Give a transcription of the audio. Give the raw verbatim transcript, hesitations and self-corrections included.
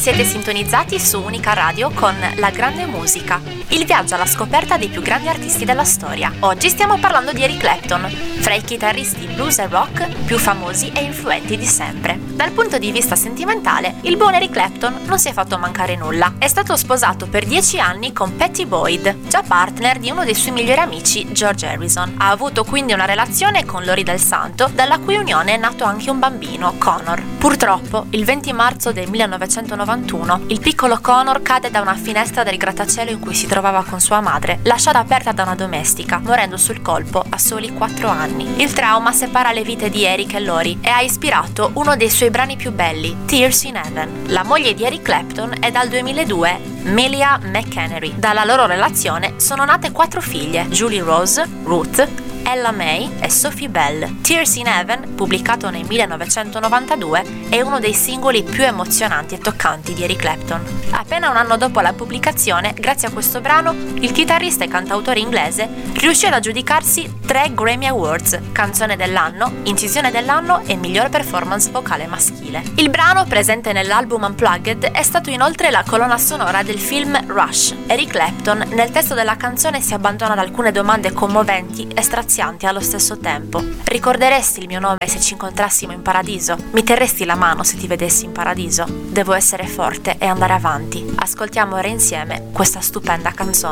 Siete sintonizzati su Unica Radio con La Grande Musica, il viaggio alla scoperta dei più grandi artisti della storia. Oggi stiamo parlando di Eric Clapton, fra i chitarristi blues e rock più famosi e influenti di sempre. Dal punto di vista sentimentale, il buon Eric Clapton non si è fatto mancare nulla. È stato sposato per dieci anni con Pattie Boyd, già partner di uno dei suoi migliori amici, George Harrison. Ha avuto quindi una relazione con Lori Del Santo, dalla cui unione è nato anche un bambino, Connor. Purtroppo, il venti marzo del millenovecentonovantuno, il piccolo Connor cade da una finestra del grattacielo in cui si trovava con sua madre, lasciata aperta da una domestica, morendo sul colpo a soli quattro anni. Il trauma separa le vite di Eric e Lori e ha ispirato uno dei suoi brani più belli, Tears in Heaven. La moglie di Eric Clapton è dal duemiladue Melia McHenry. Dalla loro relazione sono nate quattro figlie, Julie Rose, Ruth, Ella May e Sophie Bell. Tears in Heaven, pubblicato nel millenovecentonovantadue, è uno dei singoli più emozionanti e toccanti di Eric Clapton. Appena un anno dopo la pubblicazione, grazie a questo brano, il chitarrista e cantautore inglese riuscì ad aggiudicarsi tre Grammy Awards: canzone dell'anno, incisione dell'anno e miglior performance vocale maschile. Il brano, presente nell'album Unplugged, è stato inoltre la colonna sonora del film Rush. Eric Clapton nel testo della canzone si abbandona ad alcune domande commoventi e strazianti allo stesso tempo. Ricorderesti il mio nome se ci incontrassimo in paradiso? Mi terresti la mano se ti vedessi in paradiso? Devo essere forte e andare avanti. Ascoltiamo ora insieme questa stupenda canzone.